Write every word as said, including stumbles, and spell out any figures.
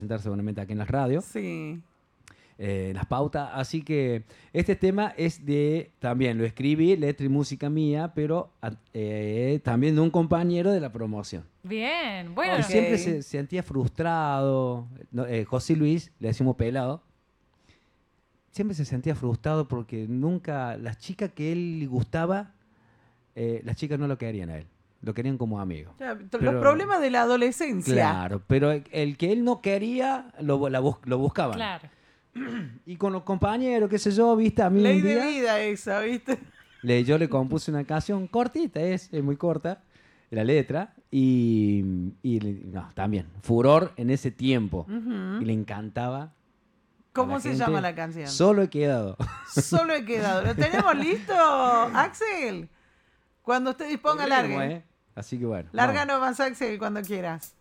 presentar seguramente aquí en las radios. Sí. Eh, en las pautas. Así que este tema es de, también lo escribí, letra y música mía, pero eh, también de un compañero de la promoción. Bien, bueno. Que Ok. siempre se sentía frustrado. No, eh, José Luis, le decimos pelado. Siempre se sentía frustrado porque nunca, las chicas que él le gustaba, eh, las chicas no lo querían a él. Lo querían como amigo. Ya, Pero- los problemas de la adolescencia. Claro, pero el, el que él no quería, lo, la bus- lo buscaban. Claro. Y con los compañeros, qué sé yo, viste, a mí Ley un de día, vida esa, ¿viste? le, yo le compuse una canción cortita, es, es muy corta, la letra, y, y le- no, también, furor en ese tiempo. Ujú. Y le encantaba. a ¿Cómo la se gente. llama la canción? Solo he quedado. Solo he quedado. ¿Lo tenemos listo, Axel? Cuando usted disponga, Tenemos, largue. ¿eh? Así que bueno. Larga vamos. nomás, Axel, cuando quieras.